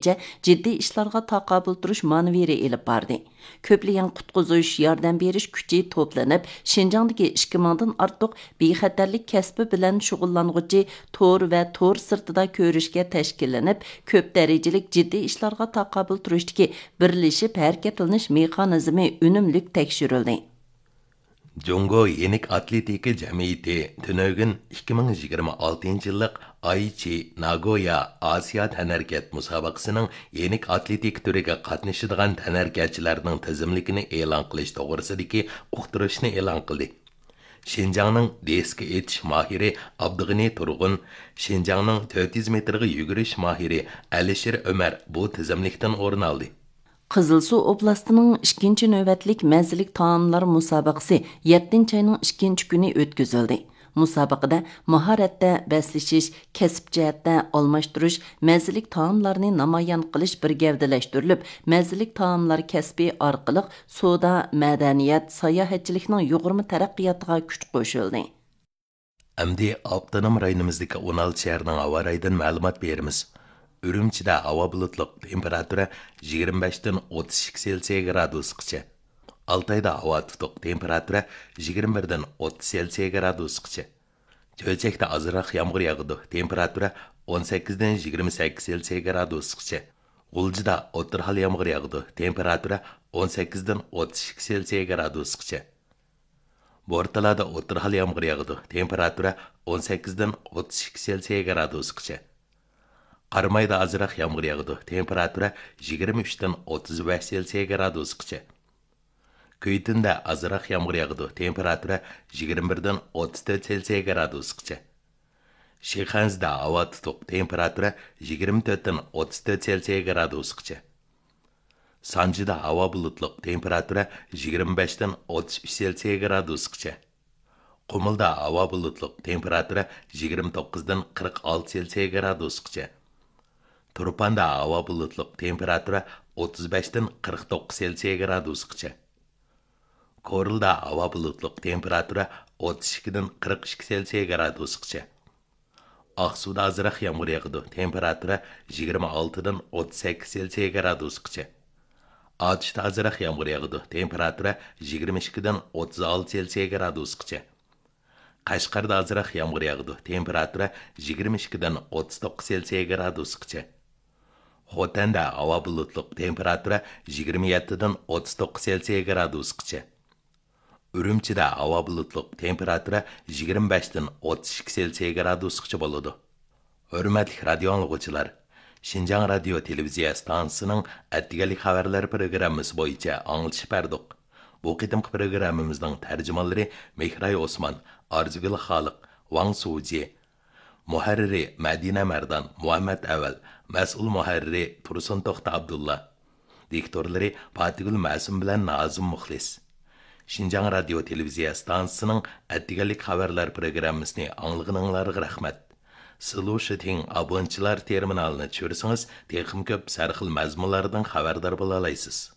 bo'yicha jiddiy ishlarga taqobil turish manevri elib bordi. Ko'plagan qutqizish, yordam berish kuchi to'planib, Şinjandagi 2000 dan ortiq bexatarlik kasbi bilan shug'ullanuvchi tor va tor sirtida ko'rishga tashkillanib, ko'p darajalik jiddiy ishlarga taqobil turishdagi birlashib harakatlanish mexanizmi unumli tekshirildi. Jungo Yenik Atletika Jamiyati tünögün 2026 yıllık Aichi Nagoya Asiya Tanarkat musobaqasining yenik atletik turiga qatnashadigan tanarkatchilarning tizimligini e'lon qilish to'g'risidagi uqtirishni e'lon qildi. Şinjanның deski etish mahiri Abdug'ini Turg'un, Şinjanның 400 metrga yugurish mahiri Alishir Ömer bu tizimlikdan o'rin oldi. Qızılsu oblastining 2-chi navbatlik manzillik taomlar musobaqasi 7-chi ayning 2-chi kuni o'tkazildi. Musobaqada mahoratda baslashish, kasb jihatda almashtirish, manzillik taomlarni namoyon qilish bir gavdalashtirilib, manzillik taomlar kasbi orqali savdo, madaniyat, sayohatchilikning yuqori taraqqiyotiga kuch qo'shildi. Amdi avtonom rayonimizdagi 16 shaharning havo rayidan ma'lumot beramiz. Ürümçide hava bulutluq, temperatura 25 dan 32 Selsiya gradusgacha. Altayda hava tutuq, temperatura 21 dan 30 Selsiya gradusgacha. Çölçekde azıroq yağmur yağıdı, temperatura 18 dan 28 Selsiya gradusgacha. G'uljida o'tirhal yağmur yağıdı, temperatura 18 dan 32 Selsiya gradusgacha. Bortalada o'tirhal yağmur yağıdı, temperatura 18 dan 32 Selsiya gradusgacha. Qarmayda azıroq yağmur yağıdı, temperatura 23 dan 35 Selsiya gradusgacha. Kuytinda azıroq yağmur yağıdı, temperatura 21 dan 34 Selsiya gradusgacha. Shixansda havo tutuq, temperatura 24 dan 34 Selsiya gradusgacha. Sanjida havo bulutluq, temperatura 25 dan 33 Selsiya gradusgacha. Qumulda havo bulutluq, temperatura 29 dan 46 Selsiya gradusgacha. Turpanda havo bulutluq, temperatura 35 dan 49 Selsiya gradusgacha. Korilda havo bulutluq, temperatura 32 dan 42 Selsiya gradusgacha. Aqsuda azıroq yağmur yağıdı, temperatura 26 dan 38 Selsiya gradusgacha. Atishda azıroq yağmur yağıdı, temperatura 22 dan 36 Selsiya gradusgacha. Qashqarda azıroq yağmur yağıdı, temperatura 22 dan 39 Selsiya gradusgacha. Xotanda havo bulutluq, temperatura 27 dan 39 Selsiya gradusgacha. Ürümçide havo bulutluq, temperatura 25 dan 32 Selsiya gradusgacha bo'ladi. Hurmatli radio anglag'uvchilar, Şinjan radio televiziya stansiyasining attigalik xabarlar programmasi bo'yicha anglitishib berdik. Bu qitimqi programmamizning tarjimonlari Mehray Osman, Arzugul Xoliq, Wang Suji, muharriri Madina Mardan, Muhammad Aval, mas'ul muharriri Tursun To'xta Abdulla, diktorlari Fatigul Ma'sum bilan Nazim Muxlis. Şinjan radio televiziya stansiyasining attigalik xabarlar programmasini anglag'aninglarga rahmat. Solution abonchilar terminalini tushirsangiz, texnik ko'p sarxil mazmunlardan xabardor bo'la olasiz.